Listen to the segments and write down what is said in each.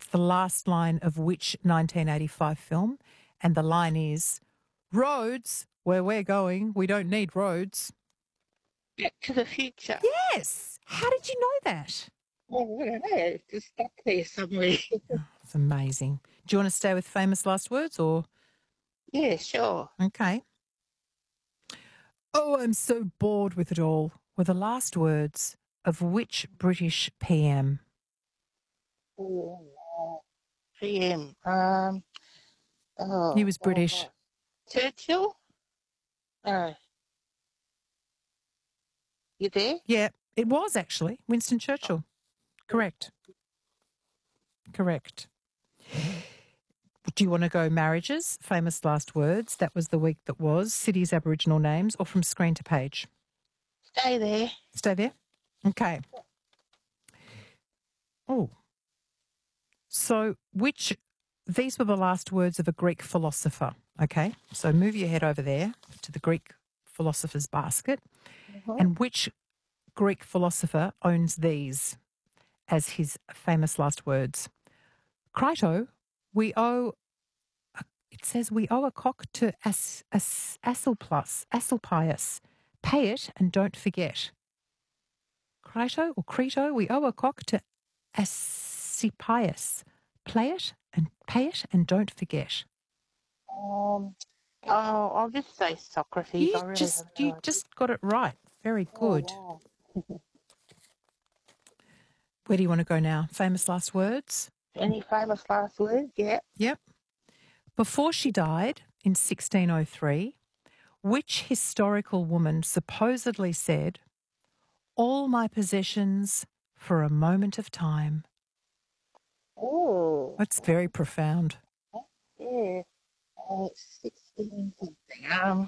the last line of which 1985 film? And the line is, roads, where we're going, we don't need roads. Back to the Future. Yes. How did you know that? Oh, I don't know. It's just stuck there somewhere. It's amazing. Do you want to stay with famous last words or? Yeah, sure. Okay. Oh, I'm so bored with it all. Were the last words of which British PM? Oh, PM. He was British. Churchill? No. You there? Yeah, it was actually Winston Churchill. Correct. Do you want to go marriages, famous last words? That was the week that was. Cities, Aboriginal names, or from screen to page? Stay there. Stay there? Okay. Oh. So these were the last words of a Greek philosopher, okay? So move your head over there to the Greek philosopher's basket. Mm-hmm. And which Greek philosopher owns these as his famous last words? Crito, it says we owe a cock to Asclepius. Pay it and don't forget. Crito, we owe a cock to Asclepius. Pay it and don't forget. I'll just say Socrates. You just got it right. Very good. Oh, wow. Where do you want to go now? Famous last words? Any famous last words? Yeah. Yep. Before she died in 1603, which historical woman supposedly said, "All my possessions for a moment of time"? Oh. That's very profound. Yeah. 16 something.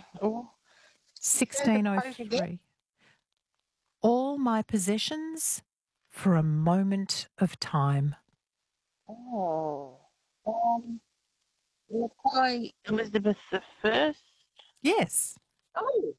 1603. All my possessions for a moment of time. Oh. Queen Elizabeth I? Yes. Oh.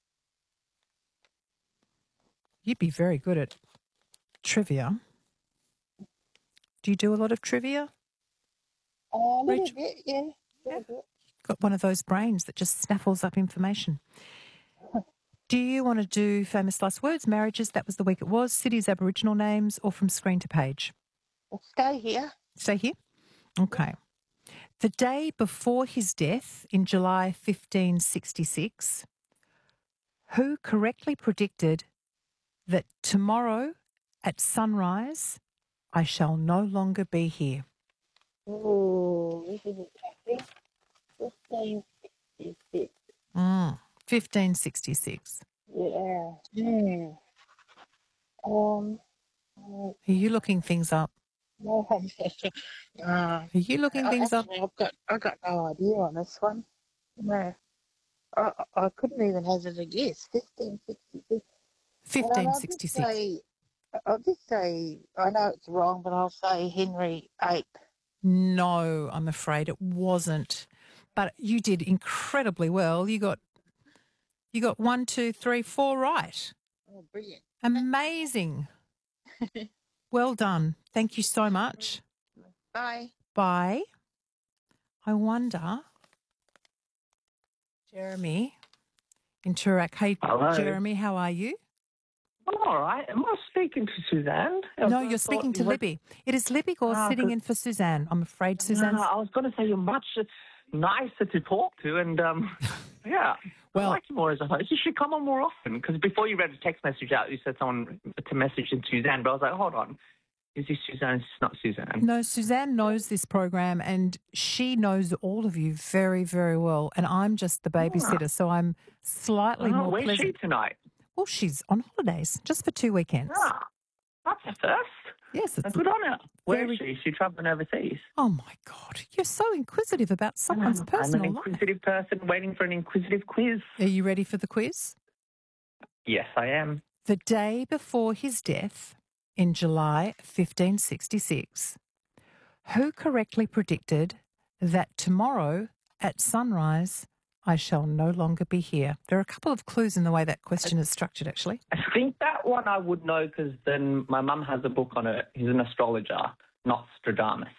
You'd be very good at trivia. Do you do a lot of trivia? A little Rach? bit, yeah. Yeah. Got one of those brains that just snaffles up information. Do you want to do famous last words, marriages? That was the week it was. Cities, Aboriginal names, or from screen to page? Well, stay here. Stay here? Okay. The day before his death in July 1566, who correctly predicted that tomorrow at sunrise I shall no longer be here? Oh, this is interesting. 1566. 1566. Yeah. Are you looking things up? No, Are you looking things up? actually, I got no idea on this one. No. I couldn't even hazard a guess. 1566. 1566. I'll just say, I know it's wrong, but I'll say Henry VIII. No, I'm afraid it wasn't. But you did incredibly well. You got 1, 2, 3, 4 right. Oh, brilliant. Amazing. Well done. Thank you so much. Bye. Bye. I wonder, Jeremy in Toorak. Hey, Hello. Jeremy, how are you? I'm all right. Am I speaking to Suzanne? No, you're speaking to Libby. It is Libby Gore sitting in for Suzanne. I'm afraid Suzanne's... I was going to say you're much nicer to talk to, and yeah, well, I like you more as a host. You should come on more often, because before you read the text message out, you said someone to message in Suzanne, but I was like, hold on. Is this Suzanne? It's not Suzanne. No, Suzanne knows this program and she knows all of you very, very well. And I'm just the babysitter, so I'm slightly more where's pleasant. she tonight? Well, she's on holidays just for 2 weekends. That's a first. Yes, it's good on her. Where very... is she? Is she travelling overseas? Oh, my God. You're so inquisitive about someone's personal life. I'm an inquisitive person waiting for an inquisitive quiz. Are you ready for the quiz? Yes, I am. The day before his death, in July 1566, who correctly predicted that tomorrow at sunrise I shall no longer be here? There are a couple of clues in the way that question is structured, actually. I think that one I would know because then my mum has a book on it. He's an astrologer, Nostradamus.